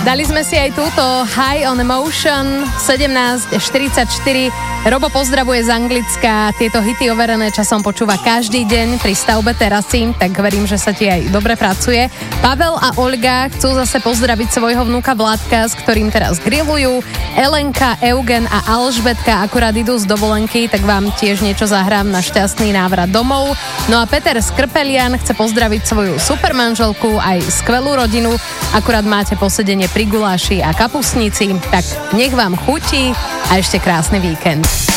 Dali sme si aj túto High on Emotion 17:44. Robo pozdravuje z Anglicka. Tieto hity overené časom počúva každý deň pri stavbe terasy, tak verím, že sa ti aj dobre pracuje. Pavel a Olga chcú zase pozdraviť svojho vnúka Vládka, s ktorým teraz grillujú. Elenka, Eugen a Alžbetka akurát idú z dovolenky, tak vám tiež niečo zahrám na šťastný návrat domov. No a Peter Skrpelian chce pozdraviť svoju supermanželku aj skvelú rodinu. Akurát máte posedenie pri guláši a kapustnici, tak nech vám chutí a ešte krásny víkend.